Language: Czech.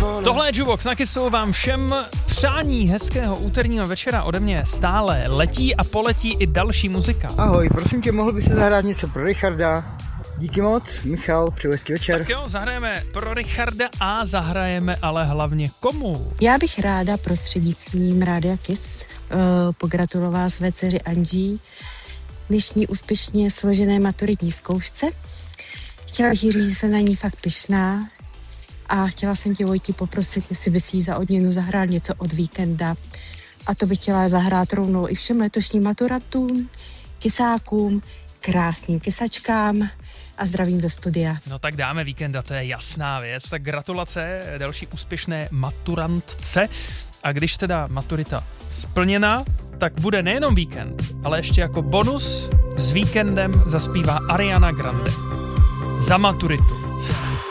Tohle je Jukebox na Kissu, vám všem přání hezkého úterního večera ode mě stále letí a poletí i další muzika. Ahoj, prosím tě, mohl by se zahrát něco pro Richarda? Díky moc, Michal, přeju hezký večer. Tak jo, zahrajeme pro Richarda a zahrajeme ale hlavně komu? Já bych ráda prostřednictvím Rádia Kiss pogratulovala své dceři Anží dnešní úspěšně složené maturitní zkoušce. Chtěla bych jí říct, že jsem na ní fakt pyšná a chtěla jsem tě, Vojti, poprosit, jestli bys jí za odměnu zahrál něco od Víkenda. A to bych chtěla zahrát rovnou i všem letošním maturantům, kysákům, krásným kysačkám a zdravím do studia. No tak dáme Víkenda, to je jasná věc. Tak gratulace další úspěšné maturantce. A když teda maturita splněna, tak bude nejenom Víkend, ale ještě jako bonus s Víkendem zaspívá Ariana Grande. Za maturitu.